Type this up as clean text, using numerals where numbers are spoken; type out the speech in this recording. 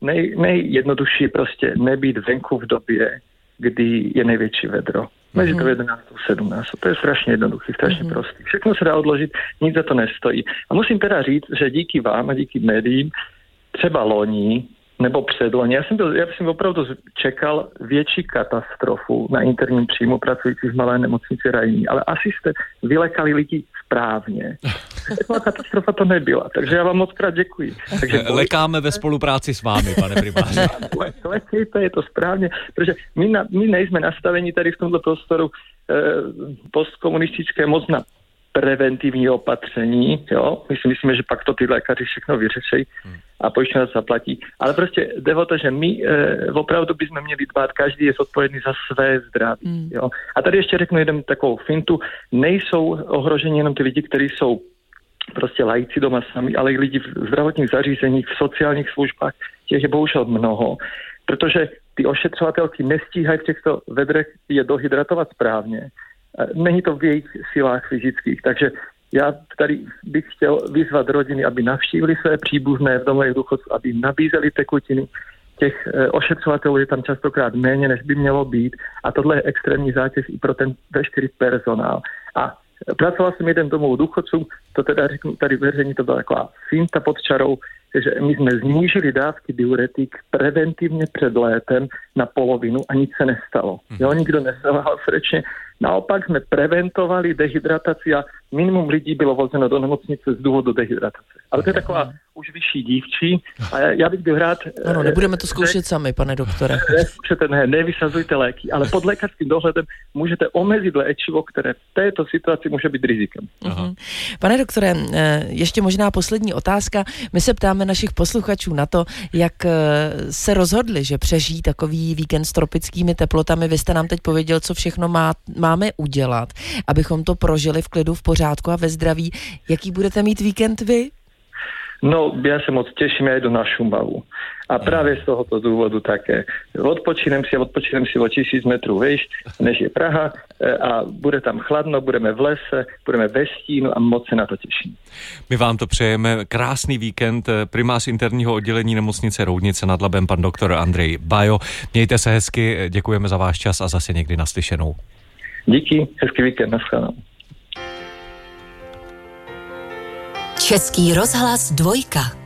nejjednodušší prostě nebýt venku v době, kdy je největší vedro. Mezi to 11 a 17. To je strašně jednoduchý, strašně prostý. Všechno se dá odložit, nic za to nestojí. A musím teda říct, že díky vám a díky médiím, třeba loni nebo předloni, já jsem opravdu čekal větší katastrofu na interním příjmu pracujících v malé nemocnici Rajní, ale asi jste vylekali lidi správně. Taková katastrofa to nebyla, takže já vám moc krát děkuji. Takže lekáme ve spolupráci s vámi, pane primáři. Lekejte, je to správně, protože my nejsme nastaveni tady v tomto prostoru postkomunistické moc na preventivní opatření, jo. My si myslíme, že pak to ty lékaři všechno vyřešejí a pojišťovna zaplatí. Ale prostě jde o to, že my opravdu bychom měli dbát, každý je zodpovědný za své zdraví. Jo. A tady ještě řeknu jeden takovou fintu. Nejsou ohroženi jenom ty lidi, kteří jsou prostě laici doma sami, ale i lidi v zdravotních zařízeních, v sociálních službách, těch je bohužel mnoho, protože ty ošetřovatelky nestíhají v těchto vedrech je dohydratovat správně. Není to v jejich silách fyzických, takže já tady bych chtěl vyzvat rodiny, aby navštívili své příbuzné v domovech důchodců, aby nabízeli tekutiny. Těch ošetřovatelů je tam častokrát méně, než by mělo být a tohle je extrémní zátěž i pro ten veškerý personál. A pracoval jsem jeden domov důchodců, to teda řeknu tady veřejně, to byla taková finta pod čarou, že my jsme znížili dávky diuretik preventivně před létem na polovinu a nic se nestalo. Jo, nikdo neselhal srdečně. Naopak jsme preventovali dehydrataci a minimum lidí bylo vozeno do nemocnice z důvodu dehydratace. Ale to je taková už vyšší dívčí a já bych byl rád... Ano, nebudeme to zkoušet sami, pane doktore. Nevysazujte léky, ale pod lékařským dohledem můžete omezit léčivo, které v této situaci může být rizikem. Pane doktore, ještě možná poslední otázka. My se ptáme našich posluchačů na to, jak se rozhodli, že přežijí takový víkend s tropickými teplotami. Vy jste nám teď pověděl, co všechno máme udělat, abychom to prožili v klidu, v pořádku a ve zdraví. Jaký budete mít víkend vy? No, já se moc těším, já jdu na Šumavu. A právě z tohoto důvodu také. Odpočinem si o 1000 metrů výš, než je Praha a bude tam chladno, budeme v lese, budeme ve stínu a moc se na to těším. My vám to přejeme. Krásný víkend. Primář interního oddělení nemocnice Roudnice nad Labem, pan doktor Andrej Bajo. Mějte se hezky, děkujeme za váš čas a zase někdy naslyšenou. Díky, hezký víkend, nashledanou. Český rozhlas 2.